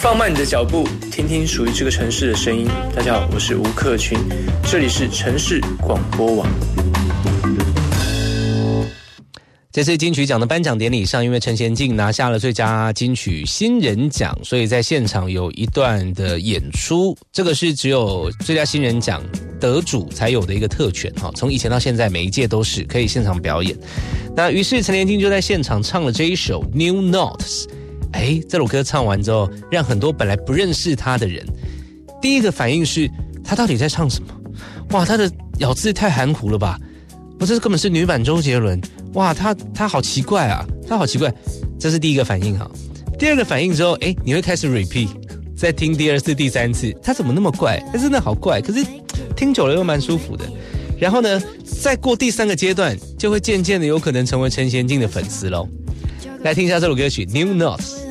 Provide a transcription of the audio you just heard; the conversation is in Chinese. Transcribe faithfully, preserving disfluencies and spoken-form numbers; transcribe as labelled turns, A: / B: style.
A: 放慢你的脚步，听听属于这个城市的声音。大家好，我是吴克群，这里是城市广播网。
B: 这次金曲奖的颁奖典礼上，因为陈贤进拿下了最佳金曲新人奖，所以在现场有一段的演出，这个是只有最佳新人奖得主才有的一个特权，从以前到现在每一届都是可以现场表演。那于是陈贤进就在现场唱了这一首 New Notes。 哎，这首歌唱完之后，让很多本来不认识他的人第一个反应是，他到底在唱什么？哇，他的咬字太含糊了吧，我这根本是女版周杰伦。哇，他他好奇怪啊，他好奇怪，这是第一个反应哈。第二个反应之后，哎，你会开始 repeat， 再听第二次、第三次，他怎么那么怪？他真的好怪，可是听久了又蛮舒服的。然后呢，再过第三个阶段，就会渐渐的有可能成为陈贤进的粉丝喽。来听一下这首歌曲《New Notes》。